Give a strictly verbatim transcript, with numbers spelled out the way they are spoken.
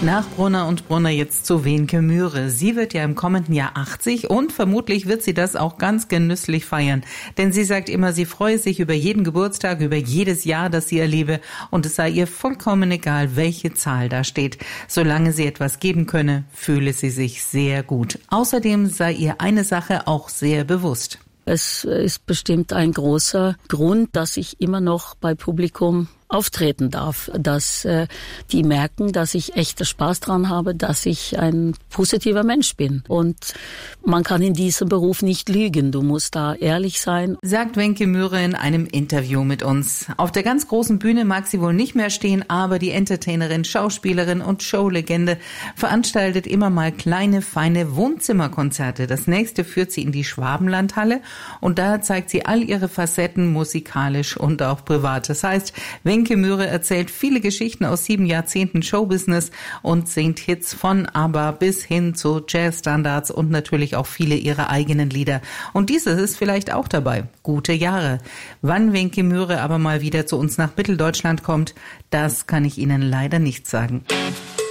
Nach Brunner und Brunner jetzt zu Wenke Mühre. Sie wird ja im kommenden Jahr achtzig und vermutlich wird sie das auch ganz genüsslich feiern. Denn sie sagt immer, sie freue sich über jeden Geburtstag, über jedes Jahr, das sie erlebe und es sei ihr vollkommen egal, welche Zahl da steht. Solange sie etwas geben könne, fühle sie sich sehr gut. Außerdem sei ihr eine Sache auch sehr bewusst. Es ist bestimmt ein großer Grund, dass ich immer noch bei Publikum auftreten darf, dass äh, die merken, dass ich echter Spaß dran habe, dass ich ein positiver Mensch bin. Und man kann in diesem Beruf nicht lügen, du musst da ehrlich sein. Sagt Wenke Mühre in einem Interview mit uns. Auf der ganz großen Bühne mag sie wohl nicht mehr stehen, aber die Entertainerin, Schauspielerin und Showlegende veranstaltet immer mal kleine, feine Wohnzimmerkonzerte. Das nächste führt sie in die Schwabenlandhalle und da zeigt sie all ihre Facetten, musikalisch und auch privat. Das heißt, Wenke Wenke Mühre erzählt viele Geschichten aus sieben Jahrzehnten Showbusiness und singt Hits von ABBA bis hin zu Jazzstandards und natürlich auch viele ihrer eigenen Lieder. Und dieses ist vielleicht auch dabei. Gute Jahre. Wann Wenke Mühre aber mal wieder zu uns nach Mitteldeutschland kommt, das kann ich Ihnen leider nicht sagen.